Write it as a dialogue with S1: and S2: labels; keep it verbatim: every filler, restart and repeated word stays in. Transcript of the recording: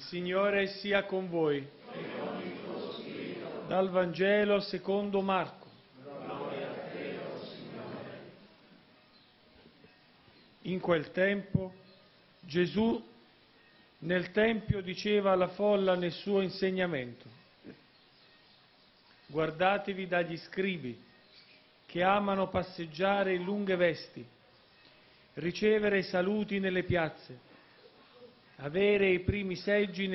S1: Signore sia con voi.
S2: E con il tuo spirito.
S1: Dal Vangelo secondo Marco.
S2: Gloria a te, o Signore.
S1: In quel tempo Gesù nel Tempio diceva alla folla nel suo insegnamento: guardatevi dagli scribi che amano passeggiare in lunghe vesti, ricevere saluti nelle piazze, avere i primi seggi